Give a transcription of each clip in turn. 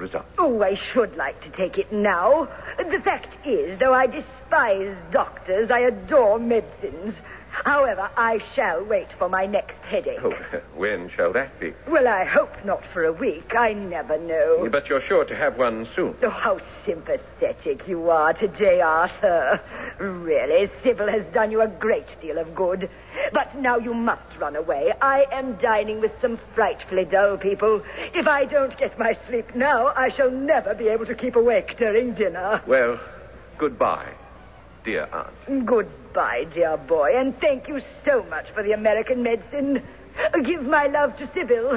result. Oh, I should like to take it now. The fact is, though I despise doctors, I adore medicines. However, I shall wait for my next headache. Oh, when shall that be? Well, I hope not for a week. I never know. But you're sure to have one soon. Oh, how sympathetic you are to J. Arthur. Really, Sybil has done you a great deal of good. But now you must run away. I am dining with some frightfully dull people. If I don't get my sleep now, I shall never be able to keep awake during dinner. Well, goodbye, dear aunt. Goodbye, dear boy, and thank you so much for the American medicine. Give my love to Sybil.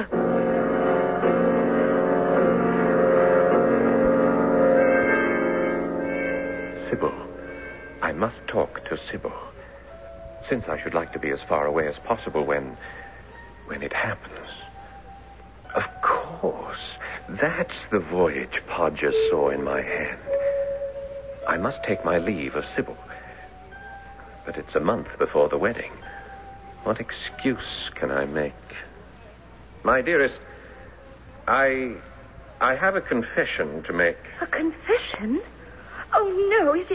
Sybil. I must talk to Sybil. Since I should like to be as far away as possible when it happens. Of course. That's the voyage Podger saw in my hand. I must take my leave of Sybil. But it's a month before the wedding. What excuse can I make? My dearest, I have a confession to make. A confession? Oh, no. Is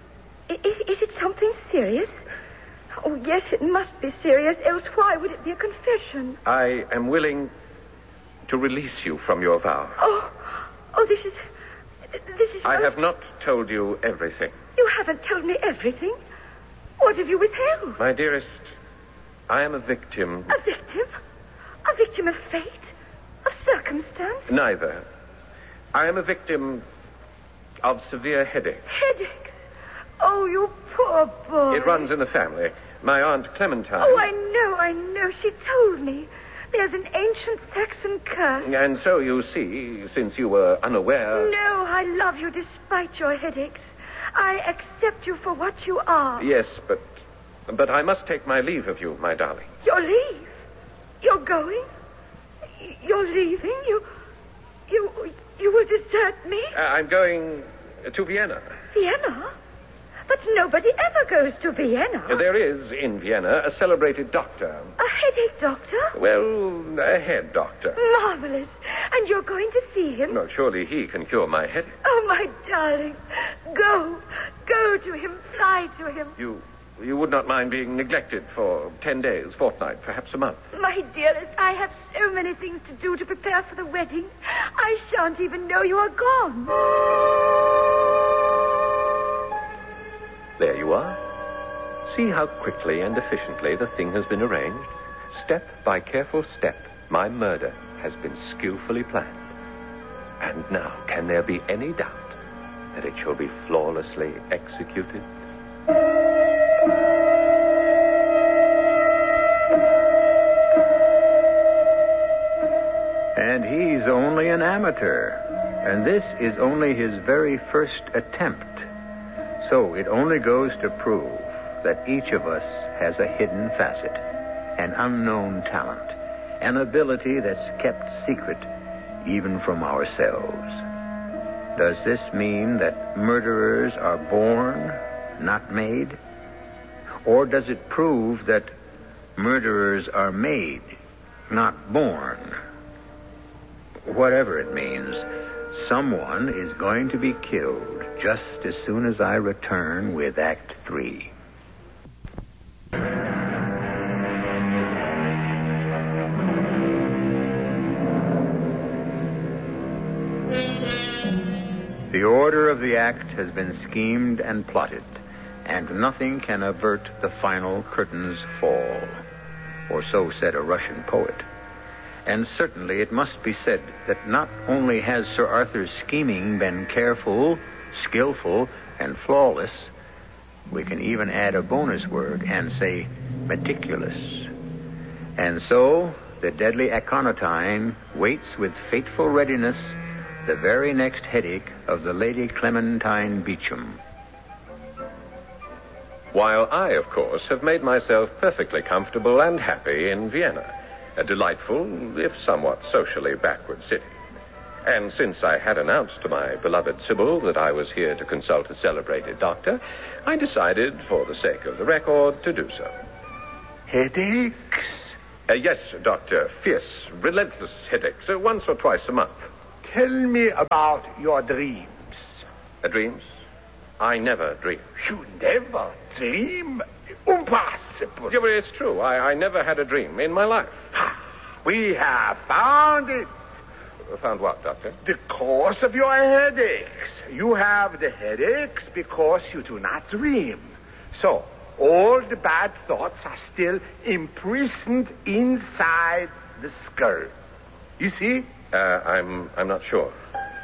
it something serious? Oh, yes, it must be serious. Else why would it be a confession? I am willing to release you from your vow. Oh, this is... I have not told you everything. You haven't told me everything. What have you withheld? My dearest, I am a victim. A victim? A victim of fate? Of circumstance? Neither. I am a victim of severe headache. Headaches? Oh, you poor boy. It runs in the family. My Aunt Clementine... Oh, I know. She told me. There's an ancient Saxon curse. And so, you see, since you were unaware... No, I love you despite your headaches. I accept you for what you are. Yes, but I must take my leave of you, my darling. Your leave? You're going? You're leaving? You will desert me? I'm going to Vienna. Vienna? But nobody ever goes to Vienna. There is, in Vienna, a celebrated doctor. A headache doctor? Well, a head doctor. Marvelous. And you're going to see him? No, surely he can cure my headache. Oh, my darling. Go. Go to him. Fly to him. You would not mind being neglected for 10 days, fortnight, perhaps a month. My dearest, I have so many things to do to prepare for the wedding. I shan't even know you are gone. There you are. See how quickly and efficiently the thing has been arranged. Step by careful step, my murder has been skillfully planned. And now, can there be any doubt that it shall be flawlessly executed? And he's only an amateur. And this is only his very first attempt. So it only goes to prove that each of us has a hidden facet, an unknown talent, an ability that's kept secret even from ourselves. Does this mean that murderers are born, not made? Or does it prove that murderers are made, not born? Whatever it means, someone is going to be killed just as soon as I return with Act 3. The order of the act has been schemed and plotted, and nothing can avert the final curtain's fall. Or so said a Russian poet. And certainly it must be said that not only has Sir Arthur's scheming been careful, skillful, and flawless, we can even add a bonus word and say meticulous. And so the deadly aconitine waits with fateful readiness the very next headache of the Lady Clementine Beauchamp. While I, of course, have made myself perfectly comfortable and happy in Vienna, a delightful, if somewhat socially backward city. And since I had announced to my beloved Sybil that I was here to consult a celebrated doctor, I decided, for the sake of the record, to do so. Headaches? Yes, Doctor. Fierce, relentless headaches, once or twice a month. tell me about your dreams. Dreams? I never dream. You never dream? Impossible. Yeah, but it's true. I never had a dream in my life. We have found it. Found what, Doctor? The cause of your headaches. You have the headaches because you do not dream. So, all the bad thoughts are still imprisoned inside the skull. You see? I'm not sure.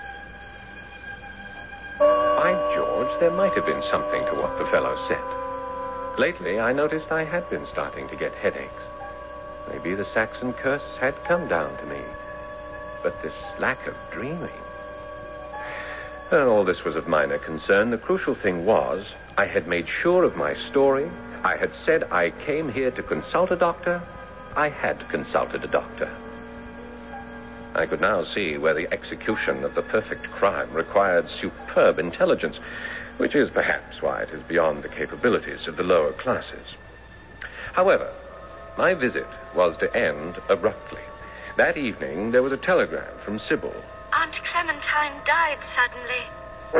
By George, there might have been something to what the fellow said. Lately, I noticed I had been starting to get headaches. Maybe the Saxon curse had come down to me. But this lack of dreaming... Well, all this was of minor concern. The crucial thing was, I had made sure of my story. I had said I came here to consult a doctor. I had consulted a doctor. I could now see where the execution of the perfect crime required superb intelligence, which is perhaps why it is beyond the capabilities of the lower classes. However, my visit was to end abruptly. That evening, there was a telegram from Sybil. Aunt Clementine died suddenly.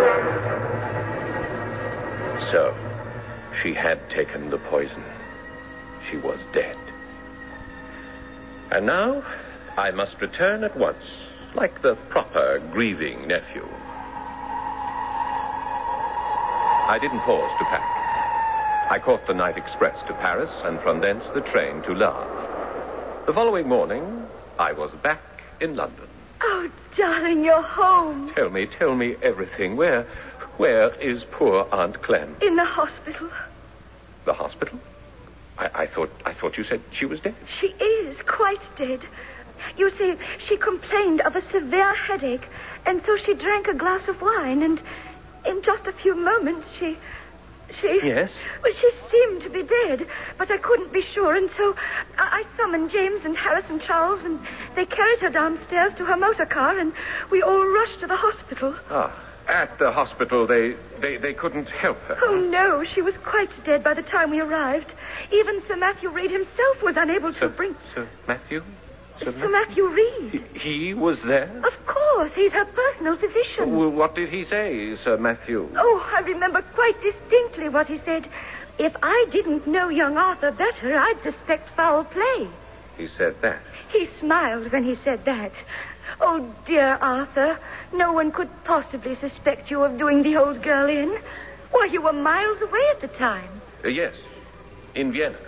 So, she had taken the poison. She was dead. And now, I must return at once, like the proper grieving nephew. I didn't pause to pack. I caught the night express to Paris, and from thence the train to Le Havre. The following morning, I was back in London. Oh, darling, you're home. Tell me everything. Where is poor Aunt Clem? In the hospital. The hospital? I thought you said she was dead. She is quite dead. You see, she complained of a severe headache, and so she drank a glass of wine, and in just a few moments she... Yes? Well, she seemed to be dead, but I couldn't be sure, and so I summoned James and Harris and Charles, and they carried her downstairs to her motor car, and we all rushed to the hospital. Ah, at the hospital, they couldn't help her. Oh, no, she was quite dead by the time we arrived. Even Sir Matthew Reed himself was unable to bring... Sir Matthew? Sir Matthew Reed. He was there? Of course, he's her personal physician. Well, what did he say, Sir Matthew? Oh, I remember quite distinctly what he said. If I didn't know young Arthur better, I'd suspect foul play. He said that? He smiled when he said that. Oh, dear Arthur, no one could possibly suspect you of doing the old girl in. Why, you were miles away at the time. Yes, in Vienna.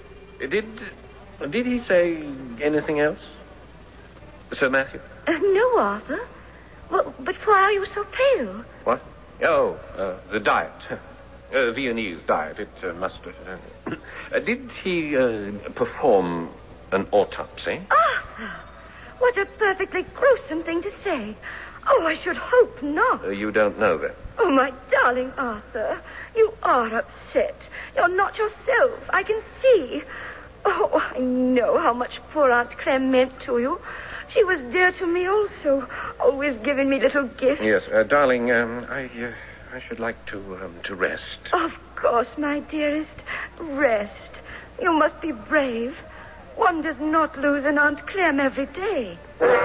Did he say anything else? Sir Matthew? No, Arthur. Well, but why are you so pale? What? Oh, the diet. Viennese diet. It must... did he perform an autopsy? Arthur! What a perfectly gruesome thing to say. Oh, I should hope not. You don't know that? Oh, my darling Arthur, you are upset. You're not yourself. I can see. Oh, I know how much poor Aunt Clem meant to you. She was dear to me also, always giving me little gifts. Yes, darling, I should like to rest. Of course, my dearest. Rest. You must be brave. One does not lose an Aunt Clem every day.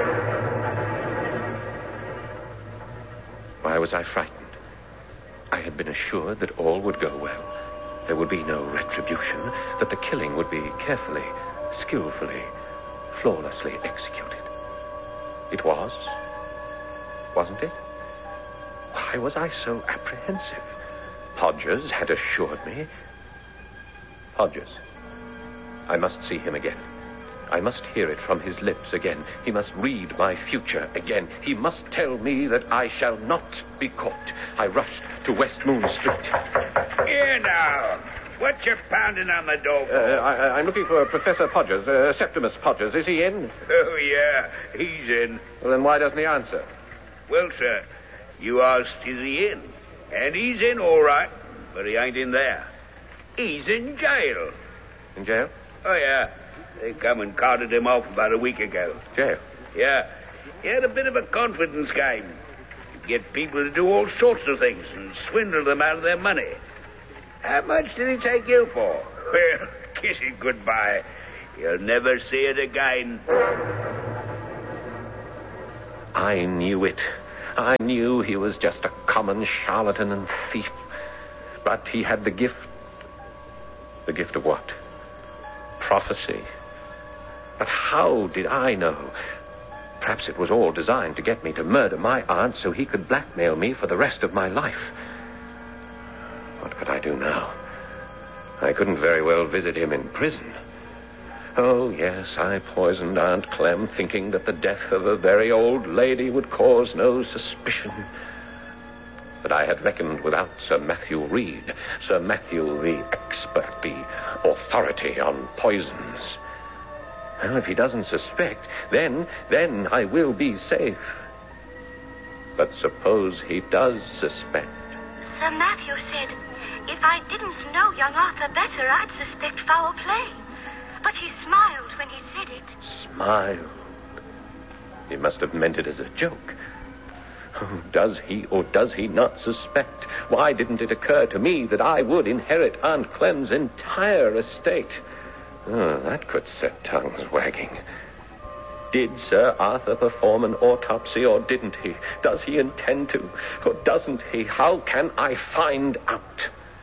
Why was I frightened? I had been assured that all would go well. There would be no retribution, that the killing would be carefully, skillfully, flawlessly executed. It was, wasn't it? Why was I so apprehensive? Podgers had assured me. Podgers. I must see him again. I must hear it from his lips again. He must read my future again. He must tell me that I shall not be caught. I rushed to West Moon Street. Here now. What you pounding on the door for? I'm looking for Professor Podgers, Septimus Podgers. Is he in? Oh, yeah, he's in. Well, then why doesn't he answer? Well, sir, you asked is he in. And he's in all right, but he ain't in there. He's in jail. In jail? Oh, yeah. They come and carted him off about a week ago. Jail? Yeah. He had a bit of a confidence game. He'd get people to do all sorts of things and swindle them out of their money. How much did he take you for? Well, kiss him goodbye. You'll never see it again. I knew it. I knew he was just a common charlatan and thief. But he had the gift. The gift of what? Prophecy. But how did I know? Perhaps it was all designed to get me to murder my aunt so he could blackmail me for the rest of my life. What could I do now? I couldn't very well visit him in prison. Oh, yes, I poisoned Aunt Clem, thinking that the death of a very old lady would cause no suspicion. But I had reckoned without Sir Matthew Reed. Sir Matthew, the expert, the authority on poisons. Well, if he doesn't suspect, then I will be safe. But suppose he does suspect. Sir Matthew said, if I didn't know young Arthur better, I'd suspect foul play. But he smiled when he said it. Smiled? He must have meant it as a joke. Oh, does he or does he not suspect? Why didn't it occur to me that I would inherit Aunt Clem's entire estate? Oh, that could set tongues wagging. Did Sir Arthur perform an autopsy or didn't he? Does he intend to or doesn't he? How can I find out?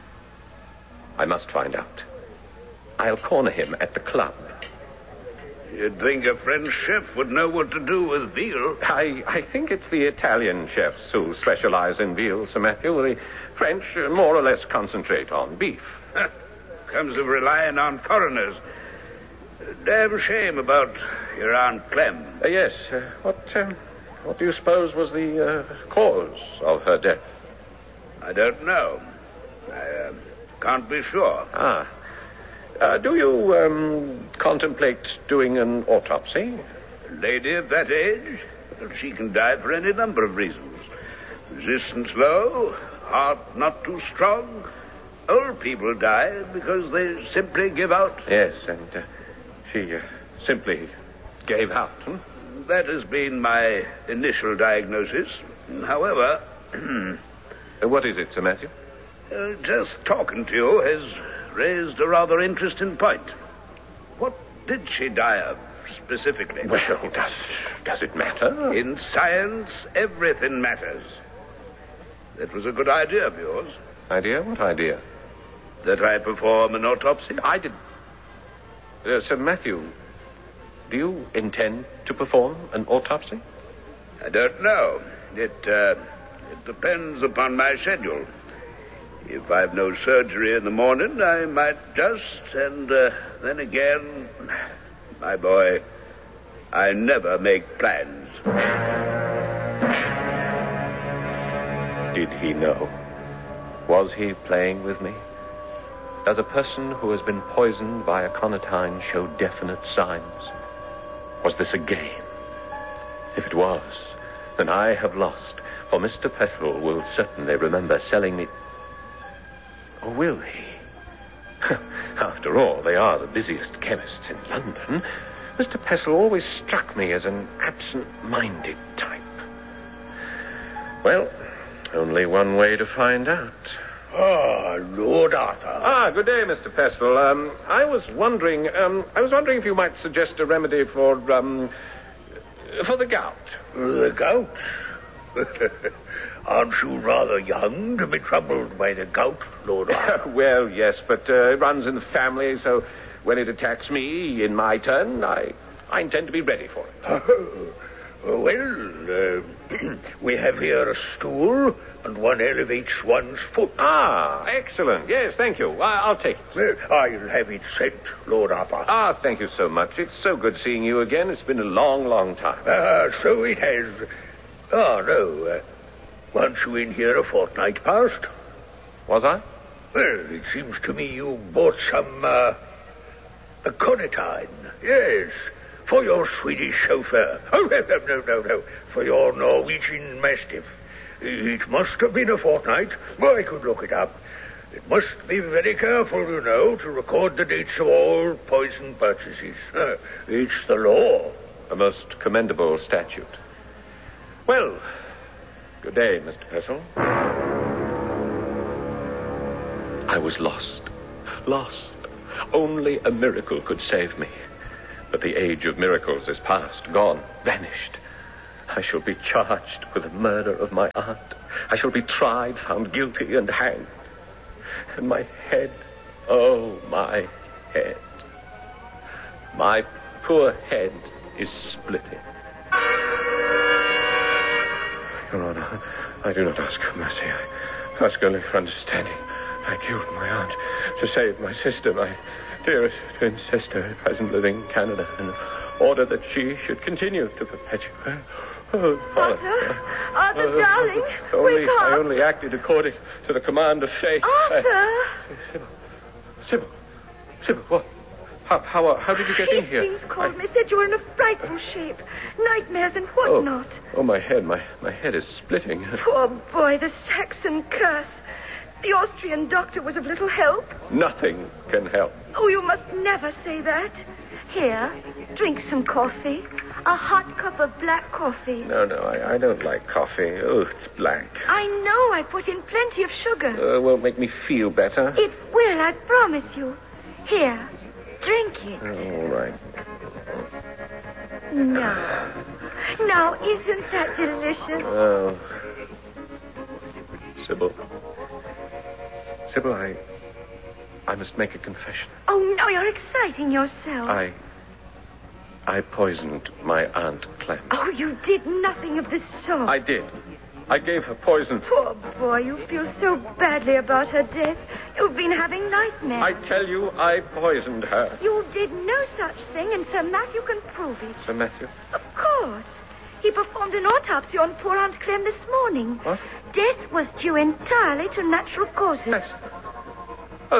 I must find out. I'll corner him at the club. You'd think a French chef would know what to do with veal. I think it's the Italian chefs who specialize in veal, Sir Matthew. The French more or less concentrate on beef. Comes of relying on foreigners. Damn shame about your Aunt Clem. Yes. What do you suppose was the cause of her death? I don't know. I can't be sure. Do you contemplate doing an autopsy? A lady of that age? Well, she can die for any number of reasons. Resistance low, heart not too strong. Old people die because they simply give out. Yes, and she simply gave out. That has been my initial diagnosis. However... What is it, Sir Matthew? Just talking to you has raised a rather interesting point. What did she die of, specifically? Well, does it matter? In science, everything matters. That was a good idea of yours. Idea? What idea? That I perform an autopsy? I did. Sir Matthew, do you intend to perform an autopsy? I don't know. It depends upon my schedule. If I've no surgery in the morning, I might just, and then again, my boy, I never make plans. Did he know? Was he playing with me? Does a person who has been poisoned by aconitine show definite signs? Was this a game? If it was, then I have lost, for Mr. Pestle will certainly remember selling me... Or will he? After all, they are the busiest chemists in London. Mr. Pestle always struck me as an absent-minded type. Well, only one way to find out. Lord Arthur. Good day, Mr. Pestle. I was wondering if you might suggest a remedy for the gout. The gout? Aren't you rather young to be troubled by the gout, Lord Arthur? Well, yes, but it runs in the family, so when it attacks me in my turn, I intend to be ready for it. Well, we have here a stool, and one elevates one's foot. Excellent. Yes, thank you. I'll take it. Well, I'll have it sent, Lord Arthur. Thank you so much. It's so good seeing you again. It's been a long, long time. So it has. No. Weren't you in here a fortnight past? Was I? Well, it seems to me you bought some, aconitine. Yes, for your Swedish chauffeur. Oh, no. For your Norwegian mastiff. It must have been a fortnight. I could look it up. It must be very careful, you know, to record the dates of all poison purchases. It's the law. A most commendable statute. Well, good day, Mr. Pestle. I was lost. Only a miracle could save me. But the age of miracles is past, gone, vanished. I shall be charged with the murder of my aunt. I shall be tried, found guilty, and hanged. And my head, oh, my head. My poor head is splitting. Your Honor, I do not ask for mercy. I ask only for understanding. I killed my aunt to save my sister, my dearest twin sister, present living in Canada, in order that she should continue to perpetuate. Oh, Arthur, darling, wake up. I only acted according to the command of fate. Arthur! Sybil, what? How did you get in here? Hastings called me, said you were in a frightful shape. Nightmares and whatnot. Oh, my head. My head is splitting. Poor boy, the Saxon curse. The Austrian doctor was of little help. Nothing can help. Oh, you must never say that. Here, drink some coffee. A hot cup of black coffee. No, I don't like coffee. Oh, it's black. I know. I put in plenty of sugar. It won't make me feel better. It will, I promise you. Here, drink it. All right. Now, isn't that delicious? Oh. Sybil, I must make a confession. Oh, no, you're exciting yourself. I poisoned my Aunt Clem. Oh, you did nothing of the sort. I did. I gave her poison. Poor boy, you feel so badly about her death. You've been having nightmares. I tell you, I poisoned her. You did no such thing, and Sir Matthew can prove it. Sir Matthew? Of course. He performed an autopsy on poor Aunt Clem this morning. What? Death was due entirely to natural causes. Yes. Oh,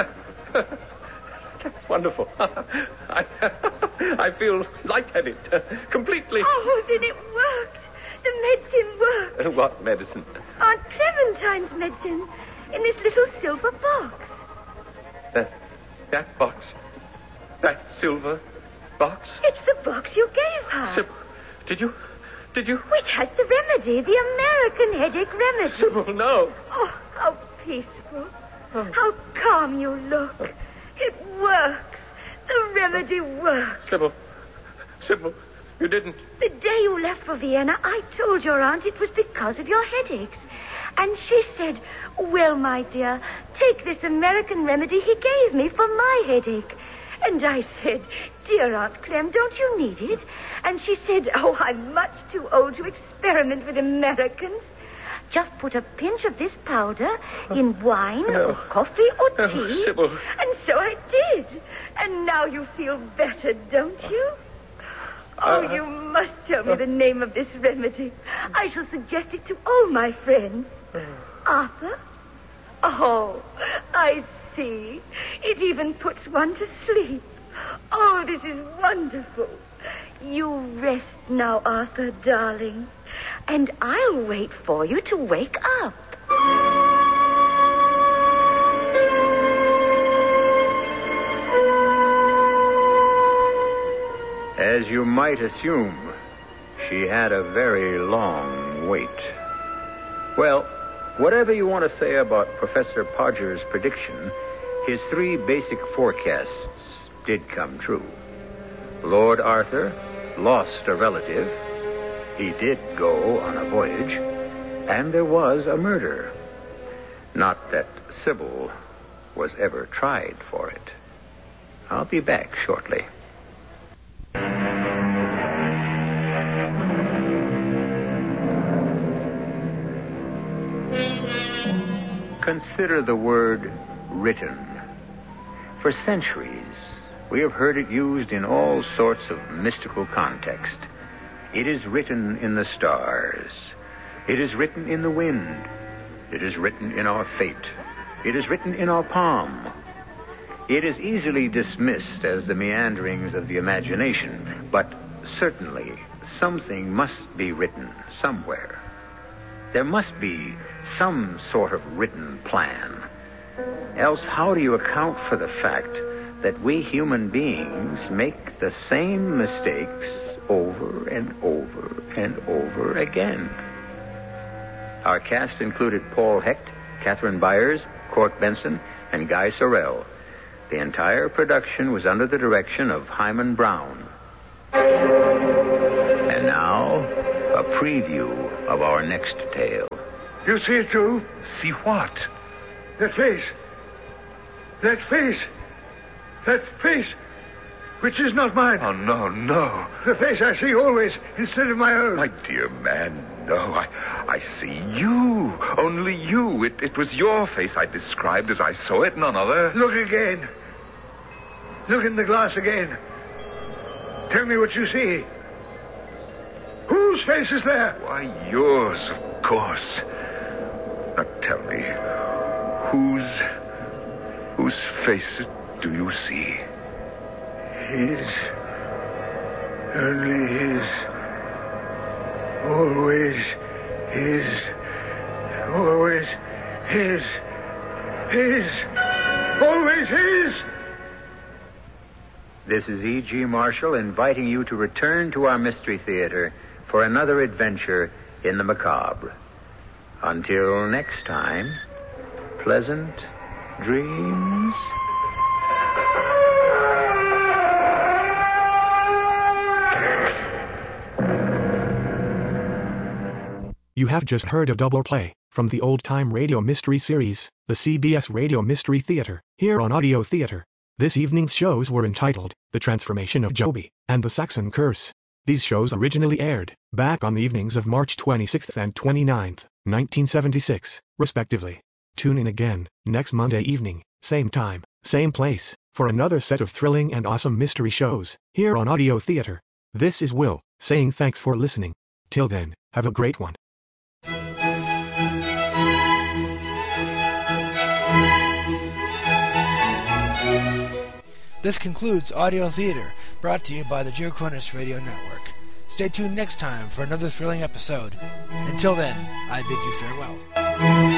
that's wonderful. I feel lightheaded. Completely. Oh, then it worked. The medicine worked. What medicine? Aunt Clementine's medicine. In this little silver box. That box? That silver box? It's the box you gave her. Sybil, did you? Which has the remedy, the American headache remedy. Sybil, no. Oh, how peaceful. How calm you look. It works. The remedy works. Sybil, you didn't. The day you left for Vienna, I told your aunt it was because of your headaches. And she said, well, my dear, take this American remedy he gave me for my headache. And I said, dear Aunt Clem, don't you need it? And she said, oh, I'm much too old to experiment with Americans. Just put a pinch of this powder in wine or coffee or tea. Sybil. And so I did. And now you feel better, don't you? Oh, you must tell me the name of this remedy. I shall suggest it to all my friends. Arthur? Oh, I see. It even puts one to sleep. Oh, this is wonderful. You rest now, Arthur, darling. And I'll wait for you to wake up. As you might assume, she had a very long wait. Well, whatever you want to say about Professor Podger's prediction, his three basic forecasts did come true. Lord Arthur lost a relative. He did go on a voyage. And there was a murder. Not that Sybil was ever tried for it. I'll be back shortly. Consider the word written. For centuries, we have heard it used in all sorts of mystical context. It is written in the stars. It is written in the wind. It is written in our fate. It is written in our palm. It is easily dismissed as the meanderings of the imagination, but certainly something must be written somewhere. There must be some sort of written plan. Else, how do you account for the fact that we human beings make the same mistakes over and over and over again? Our cast included Paul Hecht, Catherine Byers, Court Benson, and Guy Sorrell. The entire production was under the direction of Hyman Brown. And now, a preview of our next tale. You see it too? See what? That face. That face. That face. Which is not mine. Oh, no, no. The face I see always instead of my own. My dear man, no. I see you. Only you. It was your face I described as I saw it, none other. Look again. Look in the glass again. Tell me what you see. Whose face is there? Why, yours, of course. Now tell me, whose face do you see? His. Only his. Always his. Always his. His. Always his. This is E.G. Marshall inviting you to return to our Mystery Theater for another adventure in the macabre. Until next time, pleasant dreams. You have just heard a double play from the old-time radio mystery series, the CBS Radio Mystery Theater, here on Audio Theater. This evening's shows were entitled The Transformation of Joby and The Saxon Curse. These shows originally aired back on the evenings of March 26th and 29th, 1976, respectively. Tune in again next Monday evening, same time, same place, for another set of thrilling and awesome mystery shows here on Audio Theater. This is Will, saying thanks for listening. Till then, have a great one. This concludes Audio Theater, brought to you by the Joe Cornish Radio Network. Stay tuned next time for another thrilling episode. Until then, I bid you farewell.